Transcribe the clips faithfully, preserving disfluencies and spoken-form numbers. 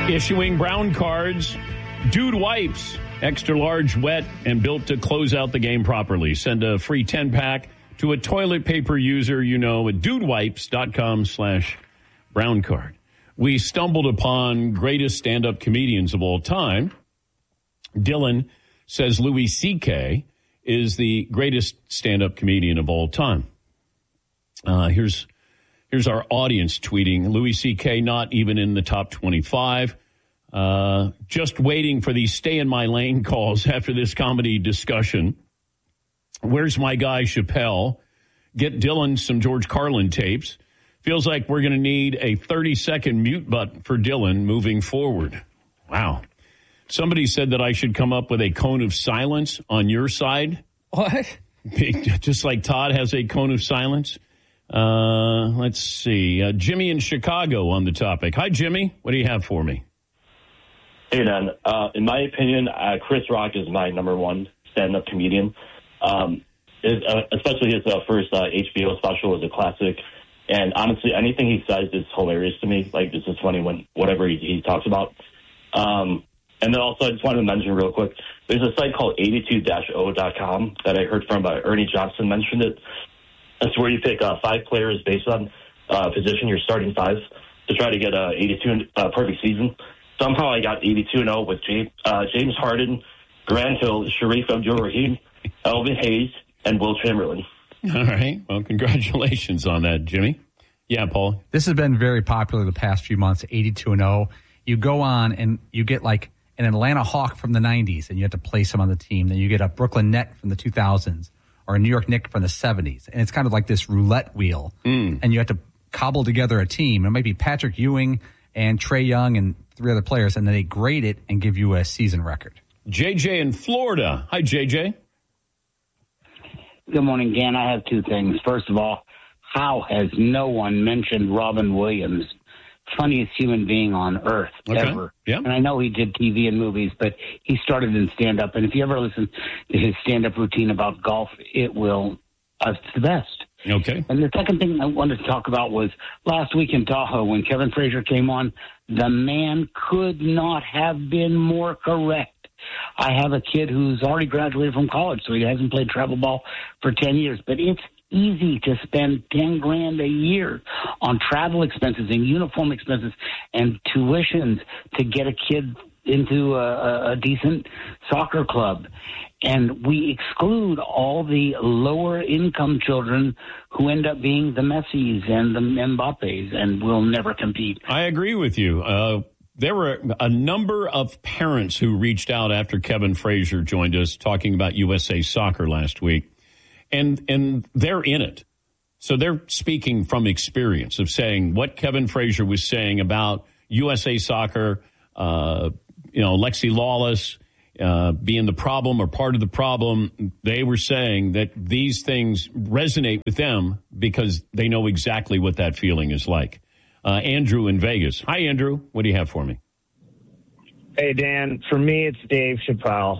Issuing brown cards. Dude Wipes. Extra large, wet, and built to close out the game properly. Send a free ten-pack to a toilet paper user you know at dudewipes.com slash brown card. We stumbled upon greatest stand-up comedians of all time. Dylan says Louis C K is the greatest stand-up comedian of all time. Uh, here's here's our audience tweeting. Louis C K not even in the top twenty-five. Uh, just waiting for these stay-in-my-lane calls after this comedy discussion. Where's my guy Chappelle? Get Dylan some George Carlin tapes. Feels like we're going to need a thirty-second mute button for Dylan moving forward. Wow. Somebody said that I should come up with a cone of silence on your side. What? Just like Todd has a cone of silence. Uh, let's see. Uh, Jimmy in Chicago on the topic. Hi, Jimmy. What do you have for me? Hey, Dan. Uh, in my opinion, uh, Chris Rock is my number one stand-up comedian. Um, his, uh, especially his uh, first uh, H B O special was a classic. And honestly, anything he says is hilarious to me. Like, it's just funny when whatever he, he talks about. Um, and then also, I just wanted to mention real quick, there's a site called eighty-two dash o dot com that I heard from uh, Ernie Johnson mentioned it. That's where you pick uh, five players based on uh, position, your starting five, to try to get a eighty-two uh, perfect season. Somehow I got eighty-two and oh with James, uh, James Harden, Grant Hill, Sharif Abdul-Rahim, Elvin Hayes, and Will Chamberlain. All right. Well, congratulations on that, Jimmy. Yeah, Paul. This has been very popular the past few months, eighty-two and oh. You go on and you get like an Atlanta Hawk from the nineties, and you have to place him on the team. Then you get a Brooklyn Net from the two thousands or a New York Knicks from the seventies. And it's kind of like this roulette wheel. Mm. And you have to cobble together a team. It might be Patrick Ewing and Trae Young and three other players, and then they grade it and give you a season record. J J in Florida. Hi, J J. Good morning, Dan. I have two things. First of all, how has no one mentioned Robin Williams? Funniest human being on earth okay. ever. Yeah. And I know he did T V and movies, but he started in stand-up. And if you ever listen to his stand-up routine about golf, it will, uh, it's the best. Okay. And the second thing I wanted to talk about was last week in Tahoe when Kevin Frazier came on, the man could not have been more correct. I have a kid who's already graduated from college, so he hasn't played travel ball for ten years. But it's easy to spend ten grand a year on travel expenses and uniform expenses and tuitions to get a kid into a, a decent soccer club. And we exclude all the lower income children who end up being the Messis and the Mbappes and will never compete. I agree with you. Uh, there were a number of parents who reached out after Kevin Frazier joined us talking about U S A Soccer last week. And, and they're in it. So they're speaking from experience of saying what Kevin Frazier was saying about U S A Soccer, uh, you know, Lexi Lawless, Uh, being the problem or part of the problem. They were saying that these things resonate with them because they know exactly what that feeling is like. Uh, Andrew in Vegas. Hi, Andrew. What do you have for me? Hey, Dan. For me, it's Dave Chappelle.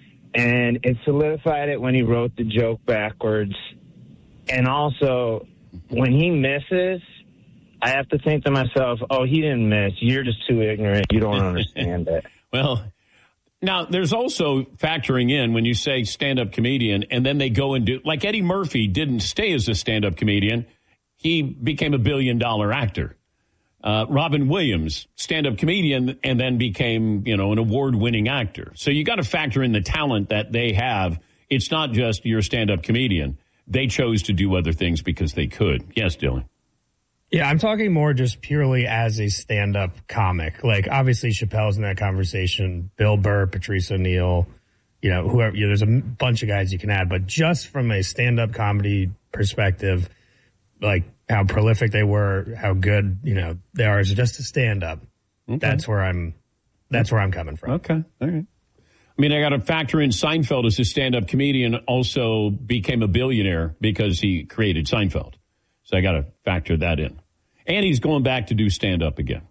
And it solidified it when he wrote the joke backwards. And also, when he misses, I have to think to myself, oh, he didn't miss. You're just too ignorant. You don't understand it. Well, now, there's also factoring in when you say stand-up comedian and then they go and do, like Eddie Murphy didn't stay as a stand-up comedian. He became a billion-dollar actor. Uh, Robin Williams, stand-up comedian, and then became, you know, an award-winning actor. So you got to factor in the talent that they have. It's not just you're a stand-up comedian. They chose to do other things because they could. Yes, Dylan. Yeah, I'm talking more just purely as a stand-up comic. Like, obviously, Chappelle's in that conversation, Bill Burr, Patrice O'Neal, you know, whoever. You know, there's a bunch of guys you can add. But just from a stand-up comedy perspective, like how prolific they were, how good, you know, they are as just a stand-up, okay. that's where I'm that's where I'm coming from. Okay, all right. I mean, I got to factor in Seinfeld as a stand-up comedian also became a billionaire because he created Seinfeld. So I got to factor that in. And he's going back to do stand-up again.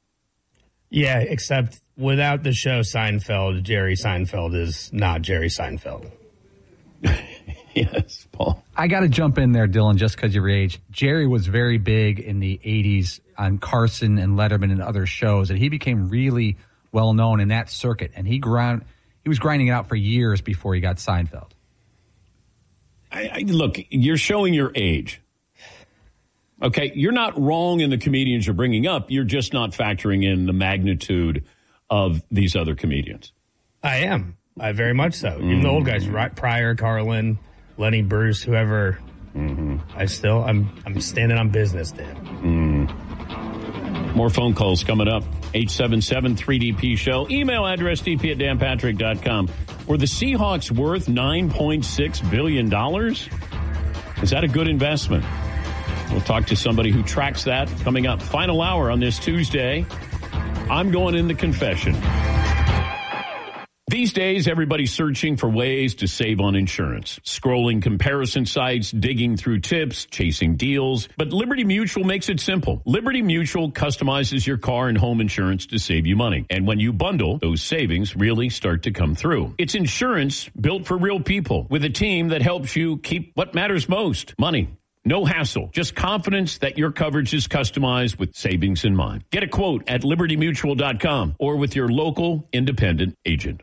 Yeah, except without the show Seinfeld, Jerry Seinfeld is not Jerry Seinfeld. Yes, Paul. I got to jump in there, Dylan, just because your age. Jerry was very big in the eighties on Carson and Letterman and other shows, and he became really well known in that circuit. And he ground, he was grinding it out for years before he got Seinfeld. I, I, look, you're showing your age. Okay, you're not wrong in the comedians you're bringing up. You're just not factoring in the magnitude of these other comedians. I am. I very much so. Even mm. the old guys, right, Pryor, Carlin, Lenny Bruce, whoever. Mm-hmm. I still, I'm, I'm standing on business, Dan. Mm. More phone calls coming up. eight seven seven three D P show. Email address d p at dan patrick dot com. Were the Seahawks worth nine point six billion dollars? Is that a good investment? We'll talk to somebody who tracks that coming up. Final hour on this Tuesday. I'm going into confession. These days, everybody's searching for ways to save on insurance. Scrolling comparison sites, digging through tips, chasing deals. But Liberty Mutual makes it simple. Liberty Mutual customizes your car and home insurance to save you money. And when you bundle, those savings really start to come through. It's insurance built for real people with a team that helps you keep what matters most, money. No hassle, just confidence that your coverage is customized with savings in mind. Get a quote at liberty mutual dot com or with your local independent agent.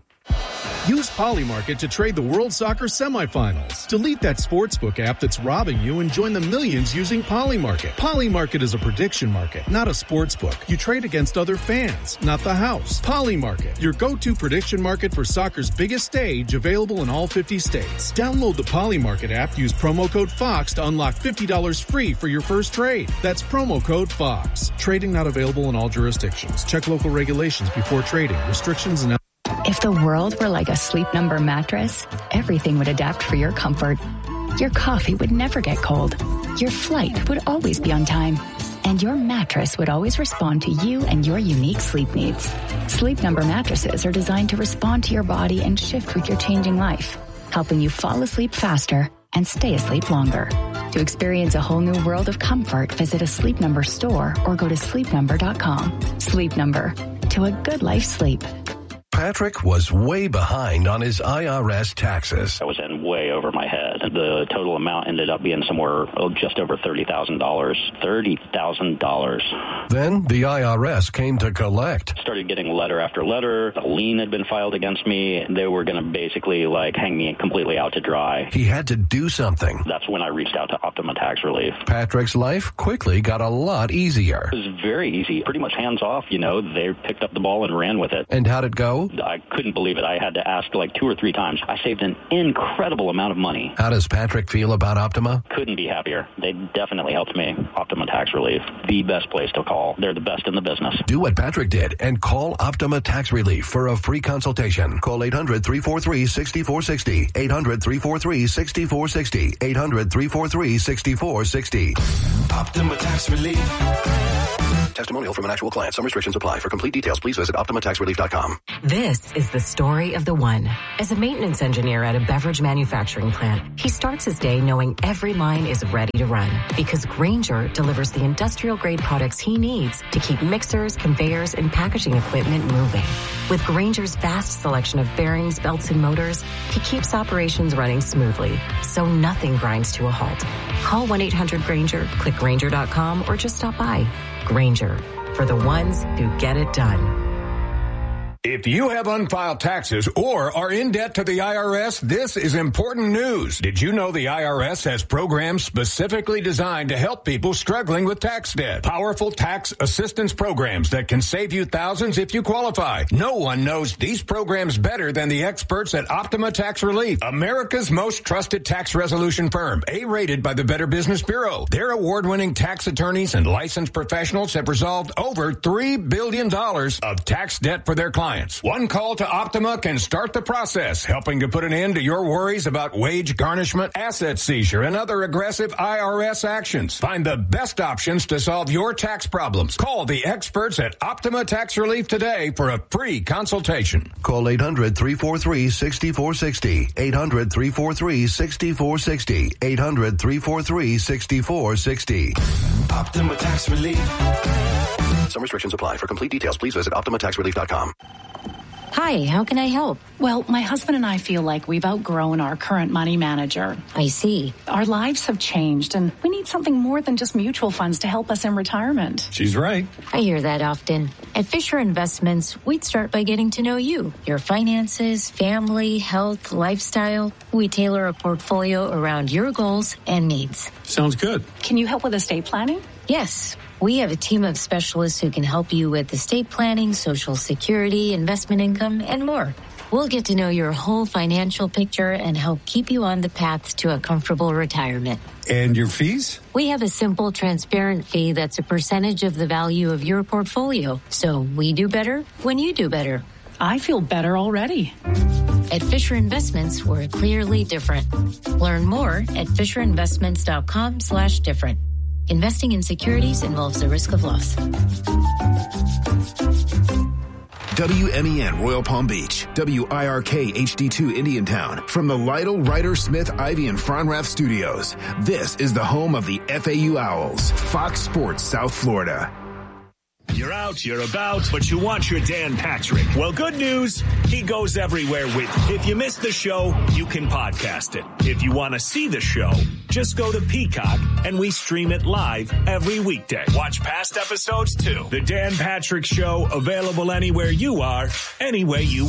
Use Polymarket to trade the World Soccer semifinals. Delete that sportsbook app that's robbing you and join the millions using Polymarket. Polymarket is a prediction market, not a sportsbook. You trade against other fans, not the house. Polymarket, your go-to prediction market for soccer's biggest stage, available in all fifty states. Download the Polymarket app, use promo code FOX to unlock fifty dollars free for your first trade. That's promo code FOX. Trading not available in all jurisdictions. Check local regulations before trading. Restrictions and If the world were like a Sleep Number mattress, everything would adapt for your comfort. Your coffee would never get cold. Your flight would always be on time. And your mattress would always respond to you and your unique sleep needs. Sleep Number mattresses are designed to respond to your body and shift with your changing life, helping you fall asleep faster and stay asleep longer. To experience a whole new world of comfort, visit a Sleep Number store or go to sleep number dot com. Sleep Number, to a good life sleep. Patrick was way behind on his I R S taxes. I was in way over my head. The total amount ended up being somewhere oh, just over thirty thousand dollars. thirty thousand dollars. Then the I R S came to collect. Started getting letter after letter. A lien had been filed against me. They were going to basically like hang me completely out to dry. He had to do something. That's when I reached out to Optima Tax Relief. Patrick's life quickly got a lot easier. It was very easy. Pretty much hands off, you know. They picked up the ball and ran with it. And how'd it go? I couldn't believe it. I had to ask like two or three times. I saved an incredible amount of money. How does Patrick feel about Optima? Couldn't be happier. They definitely helped me. Optima Tax Relief, the best place to call. They're the best in the business. Do what Patrick did and call Optima Tax Relief for a free consultation. Call eight hundred, three four three, six four six zero. eight hundred, three four three, six four six zero. eight hundred, three four three, six four six zero. Optima Tax Relief. Testimonial from an actual client. Some restrictions apply. For complete details, please visit optima tax relief dot com. This is the story of the one. As a maintenance engineer at a beverage manufacturing plant, he starts his day knowing every line is ready to run because Grainger delivers the industrial-grade products he needs to keep mixers, conveyors, and packaging equipment moving. With Grainger's vast selection of bearings, belts, and motors, he keeps operations running smoothly, so nothing grinds to a halt. Call one eight hundred Grainger, click Grainger dot com, or just stop by. Grainger, for the ones who get it done. If you have unfiled taxes or are in debt to the I R S, this is important news. Did you know the I R S has programs specifically designed to help people struggling with tax debt? Powerful tax assistance programs that can save you thousands if you qualify. No one knows these programs better than the experts at Optima Tax Relief, America's most trusted tax resolution firm, A-rated by the Better Business Bureau. Their award-winning tax attorneys and licensed professionals have resolved over three billion dollars of tax debt for their clients. One call to Optima can start the process, helping to put an end to your worries about wage garnishment, asset seizure, and other aggressive I R S actions. Find the best options to solve your tax problems. Call the experts at Optima Tax Relief today for a free consultation. Call eight hundred, three four three, six four six zero. eight hundred, three four three, six four six zero. eight hundred, three four three, six four six zero. Optima Tax Relief. Some restrictions apply. For complete details, please visit optima tax relief dot com. Hi, how can I help? Well, my husband and I feel like we've outgrown our current money manager. I see. Our lives have changed, and we need something more than just mutual funds to help us in retirement. She's right. I hear that often. At Fisher Investments, we'd start by getting to know you, your finances, family, health, lifestyle. We tailor a portfolio around your goals and needs. Sounds good. Can you help with estate planning? Yes. We have a team of specialists who can help you with estate planning, Social Security, investment income, and more. We'll get to know your whole financial picture and help keep you on the path to a comfortable retirement. And your fees? We have a simple, transparent fee that's a percentage of the value of your portfolio. So we do better when you do better. I feel better already. At Fisher Investments, we're clearly different. Learn more at FisherInvestments.com slash different. Investing in securities involves the risk of loss. W M E N Royal Palm Beach, W I R K H D two Indiantown, from the Lytle, Ryder, Smith, Ivy, and Fronrath studios. This is the home of the F A U Owls, Fox Sports South Florida. You're out, you're about, but you want your Dan Patrick. Well, good news, he goes everywhere with you. If you missed the show, you can podcast it. If you want to see the show, just go to Peacock, and we stream it live every weekday. Watch past episodes, too. The Dan Patrick Show, available anywhere you are, any way you